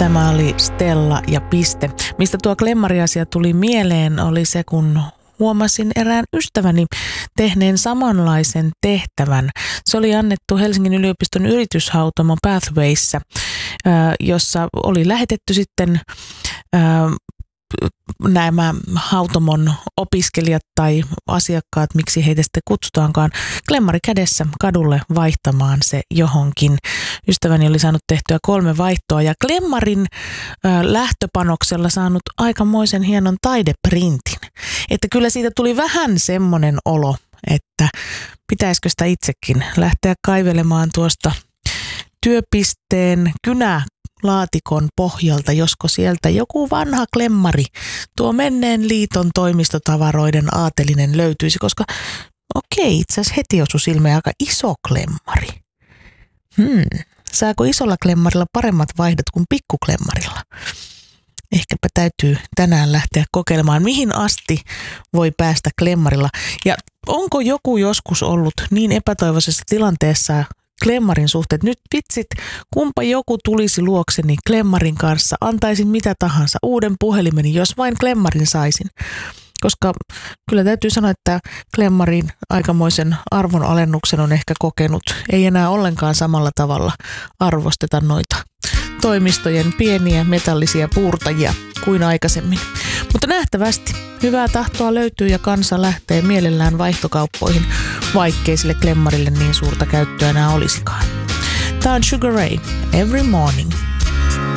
Tämä oli Stella ja piste. Mistä tuo klemmariasia tuli mieleen oli se, kun huomasin erään ystäväni tehneen samanlaisen tehtävän. Se oli annettu Helsingin yliopiston yrityshautomo Pathwayssä, jossa oli lähetetty sitten nämä hautomon opiskelijat tai asiakkaat, miksi heitä sitten kutsutaankaan, klemmari kädessä kadulle vaihtamaan se johonkin. Ystäväni oli saanut tehtyä 3 vaihtoa ja klemmarin lähtöpanoksella saanut aikamoisen hienon taideprintin. Että kyllä siitä tuli vähän semmoinen olo, että pitäisikö sitä itsekin lähteä kaivelemaan tuosta työpisteen kynälaatikon pohjalta, josko sieltä joku vanha klemmari, tuo menneen liiton toimistotavaroiden aatelinen löytyisi, koska okei, itse asiassa heti osui silmeen aika iso klemmari. Saako isolla klemmarilla paremmat vaihdot kuin pikkuklemmarilla? Ehkäpä täytyy tänään lähteä kokeilemaan, mihin asti voi päästä klemmarilla. Ja onko joku joskus ollut niin epätoivoisessa tilanteessa klemmarin suhteen, että nyt vitsit, kumpa joku tulisi luokseni klemmarin kanssa, antaisin mitä tahansa, uuden puhelimeni, jos vain klemmarin saisin. Koska kyllä täytyy sanoa, että klemmarin aikamoisen arvonalennuksen on ehkä kokenut. Ei enää ollenkaan samalla tavalla arvosteta noita toimistojen pieniä metallisia puurtajia kuin aikaisemmin. Mutta nähtävästi hyvää tahtoa löytyy ja kansa lähtee mielellään vaihtokauppoihin, vaikkei sille klemmarille niin suurta käyttöä enää olisikaan. Tämä on Sugar Ray, Every Morning.